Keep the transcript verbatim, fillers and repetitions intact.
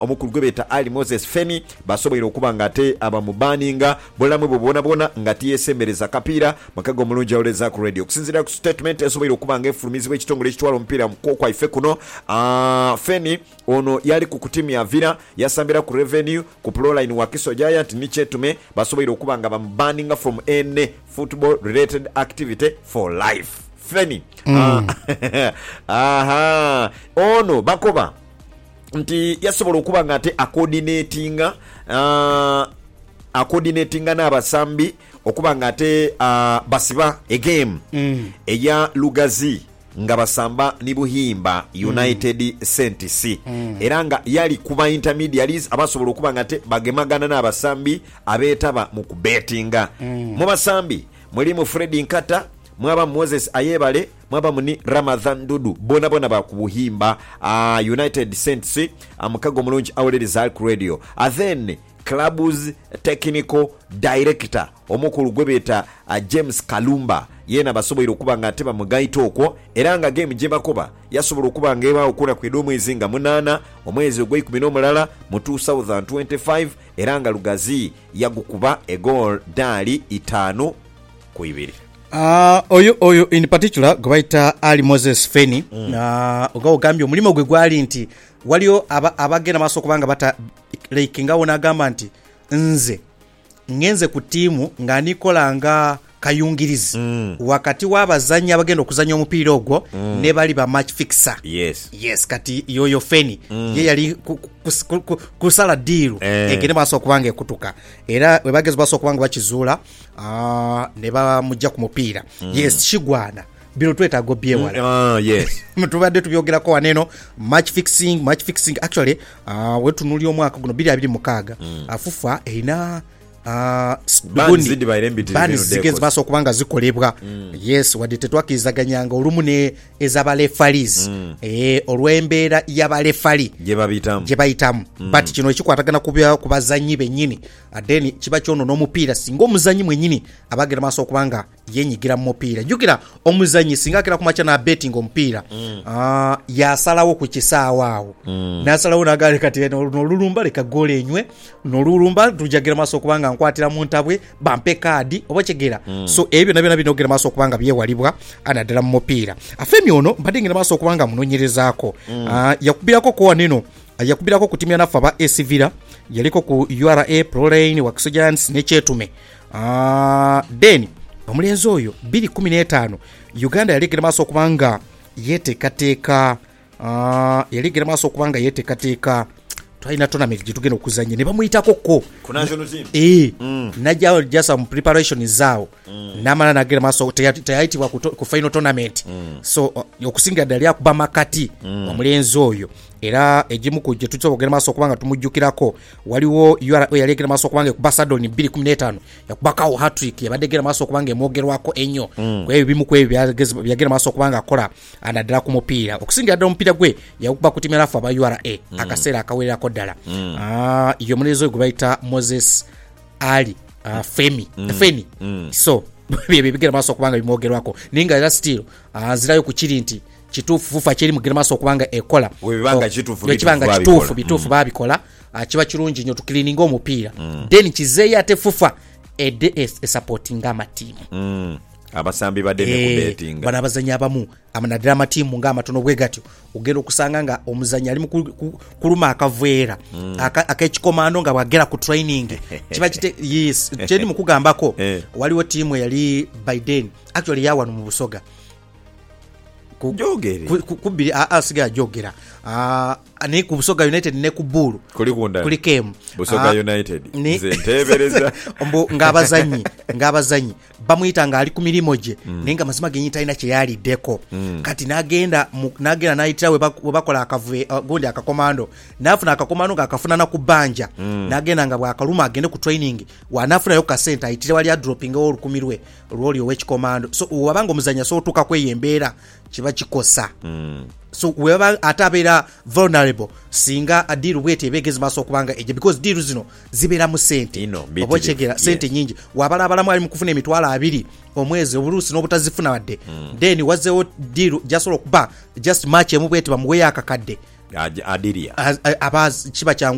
omukulu gwe beta Ali Moses Feni basoboye okuba ngate aba mubaninga bolamwe bobona bona ngati yesemereza kapira makago mulungi awoleza ku radio kusinzira ku statement esoboye okuba ngefulumizibwe ekitongole ekitwala omupira mukokwa ife kuno uh, Feni ono yali ku kutimu ya Villa yasambira ku Revenue ku Pro Line wa Kiso Giant ni chetume basoboye okuba nga bamubaninga from any football related activity for life Feni mm. uh, aha ono bakoba nti yasobola okuba nga ate acoordinatinga uh, acoordinatinga n'abasambi okuba nga ate uh, basiba egame mm. eya Lugazi nga basamba ni Buhimba United mm. Saints mm. era nga yali kuba intermediaries abasobola okuba nga ate bagemagana n'abasambi abeetaba mu kubetinga mm. mu basambi mulimu Freddy Nkata mwaba Moses Ayebale mwaba muni Ramadhan Dudu bona bona bakubuhimba uh, United Saints amukago mulungi awoleriza ku radio uh, then club's technical director omukulu gwebeta uh, James Kalumba yena basoboye okuba nga ateba mugaito okwo era nga game je bakoba yasobola okuba ngeba okuna ku edomo ezinga munana omwezi ogwe ikumi n'omulala mu two thousand twenty-five era nga Lugazi yagukuba e goal dali itano ku ibiri. Uh, oyo oyo in particular gwaita Ali Moses Feni mm. uh, ugawo gambyo mulimo gwe gwali nti waliyo abagenda aba maso kubanga bata like ngawo nagamba nti nze ngenze ku timu nga nikola nga kayungirizi mm. wakati wabazanya abagenda okuzanya omupiira ogwo mm. ne bali ba match fixer yes yes kati yoyo Feni mm. ye yali kusala deal eh. egende maso kubanga ekutuka era webageze baso kubanga bakizuula uh, ne ba mujja ku mupiira mm. yes shigwana biro tweta go bie wala ah uh, yes mutubadde tubyogera ko waneno match fixing match fixing actually uh, wetu nuli omwaka guno biri abiri mukaga mm. afufa ina Uh, banzidi bairembiti zigezi baso kubanga zikolebwa mm. yes wadite twakizaganyanga olumu ne ezabale falis mm. eh olwembera yabale fali je babitamu je bayitamu mm. but kino ekikwatagana kubya kubazanyi benyini adeni kiba kyono n'omupiira singo omuzanyi mwenyini abagera maso kubanga yenyigira mu mupiira jukira omuzanyi singa kira kumacha na betting omupiira mm. uh, yasalawo ku kisaawa awo mm. nasalawo nagale kati n'olulumba leka gole enywe n'olulumba tujagira maso kubanga nkwatira mu ntabwe bampe kadi obachegera mm. so ebyo nabyo nabyo nogera maso kubanga byewalibwa anadala mu mupiira afemi ono mpadingira maso kubanga munonyerezaako mm. uh, yakubirako ko waneno yakubirako kutimya nafa ba A C Villa yaliko ku U R A Pro Line wa Kiso Giants ne chetume ah uh, then omulenzo oyo two thousand fifteen Uganda yaligera maso kubanga yete kateka ah uh, yaligera maso kubanga yete kateka twaina tournament jitugenda okuzanya ne bamuyitako ko ku national team eh mm. najja just some preparation zao mm. namana nagera maso tayitibwa ku final tournament mm. so uh, okusinga dali akuba makati mm. omulenzo oyo era ejimu ku jetutso bogera maso kubanga tumujjukirako waliwo U R A yalegera maso kubanga ku Barcelona two thousand fifteen yakubakawo hat-trick yabadegera maso kubanga emogerwako enyo mm. kwa ebimu ku byagera maso kubanga akola anadala ku mupiira okusinga dala omupiira gwe yakuba kutimira fa ba U R A mm. akasera akawerako dala mm. ah iyo mulezo gubaita Moses Ali uh, Femi mm. Feni mm. so bibigera maso kubanga bimogerwako ninga era still azirayo ku kiri nti kitufu fufa kiri mugera maso kubanga ekola webibanga kitufu bitufu kitufu bitufu babikola kiba kirungi nyo tukilininga omupiira mm. then kizeya ate fufa ede es, es supporting ama team mm. abasambi badene hey, ku betting bana abazanya abamu amanadira ama team nga amatono bwegatyo ugera okusanga nga omuzanya ali kuluma akavera mm. akakikomando nga bagera ku training kiba kite yes cheni mukugambako hey. waliwo team yali Biden actually yawanu mu Busoga jogere kubiri asiga jogera ah ani ku Busoga United ne ku Bulu kuli kunda kuli kem Busoga United nze ntebereza ombo ngabazanyi ngabazanyi bamuyita nga ali ku milimo je mm. nenga mazima genyita ina kye yali deko mm. kati nagenda nagenda naitira we bakola akavuye uh, gondi akakomando nafuna akakomando akafuna na kubanja mm. nagenda nga bwakaluma agende ku training wanafuna yo ka center aitira wali a dropping all kumirwe roli owech commando so wabanga omuzanya so tuka kweyembera kiba kikosa mm. so weba atabera vulnerable singa adiru wete begezi maso kubanga eje because diru zino zibera mu sente obochegera sente yes. nyingi wabala abala mwali mukufuna emitwala abiri omwezi obulusi n'obutazifuna wadde mm. then wazewo diru jasolo kuba just match emubwete bamuwe akakadde adiria abaz kiba kyangu